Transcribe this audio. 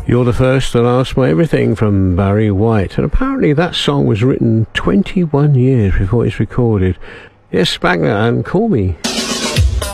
You're the First, the Last, My Everything from Barry White. And apparently that song was written 21 years before it's recorded. Yes, Spangler and Call Me.